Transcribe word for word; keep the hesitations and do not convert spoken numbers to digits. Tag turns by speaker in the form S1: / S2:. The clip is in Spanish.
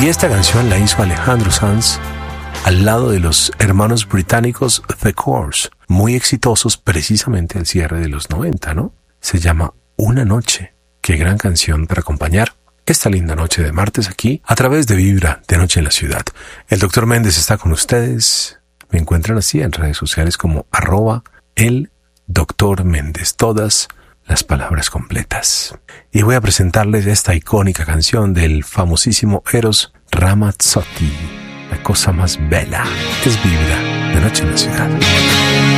S1: Y esta canción la hizo Alejandro Sanz al lado de los hermanos británicos The Course, muy exitosos precisamente al cierre de los noventa, ¿no? Se llama Una Noche. Qué gran canción para acompañar esta linda noche de martes aquí a través de Vibra de Noche en la Ciudad. El doctor Méndez está con ustedes. Me encuentran así en redes sociales como arroba el doctor Méndez. Todas las palabras completas. Y voy a presentarles esta icónica canción del famosísimo Eros Ramazzotti. La cosa más bella es Vibra de Noche en la Ciudad.